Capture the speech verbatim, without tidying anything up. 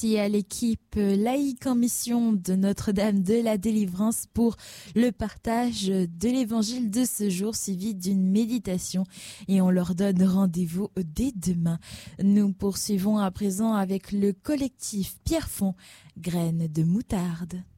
Merci à l'équipe laïque en mission de Notre-Dame de la Délivrance pour le partage de l'évangile de ce jour suivi d'une méditation et on leur donne rendez-vous dès demain. Nous poursuivons à présent avec le collectif Pierrefonds, Graines de moutarde.